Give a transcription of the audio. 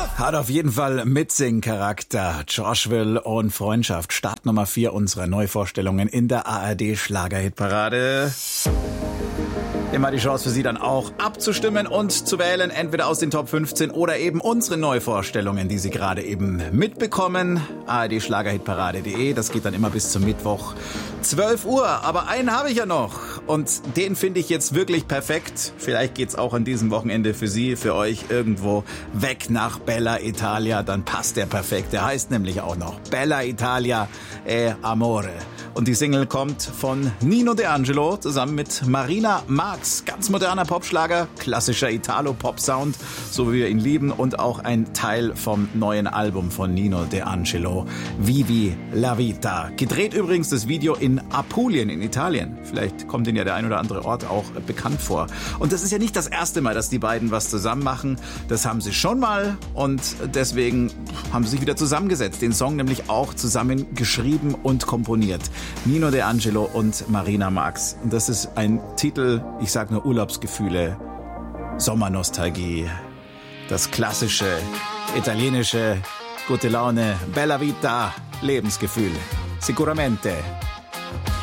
Hat auf jeden Fall Mitsing-Charakter. Joshville und Freundschaft. Start Nummer 4 unserer Neuvorstellungen in der ARD-Schlager-Hitparade. Immer die Chance für Sie dann auch abzustimmen und zu wählen, entweder aus den Top 15 oder eben unsere Neuvorstellungen, die Sie gerade eben mitbekommen. ARD-Schlagerhitparade.de, das geht dann immer bis zum Mittwoch 12 Uhr. Aber einen habe ich ja noch und den finde ich jetzt wirklich perfekt. Vielleicht geht's auch an diesem Wochenende für Sie, für euch irgendwo weg nach Bella Italia. Dann passt der perfekt. Der heißt nämlich auch noch Bella Italia e Amore. Und die Single kommt von Nino De Angelo zusammen mit Marina Marx. Ganz moderner Popschlager, klassischer Italo-Pop-Sound, so wie wir ihn lieben. Und auch ein Teil vom neuen Album von Nino De Angelo, Vivi la Vita. Gedreht übrigens das Video in Apulien in Italien. Vielleicht kommt Ihnen ja der ein oder andere Ort auch bekannt vor. Und das ist ja nicht das erste Mal, dass die beiden was zusammen machen. Das haben sie schon mal und deswegen haben sie sich wieder zusammengesetzt. Den Song nämlich auch zusammen geschrieben und komponiert. Nino De Angelo und Marina Marx. Und das ist ein Titel, ich sag nur Urlaubsgefühle, Sommernostalgie, das klassische, italienische, gute Laune, Bella Vita, Lebensgefühl. Sicuramente.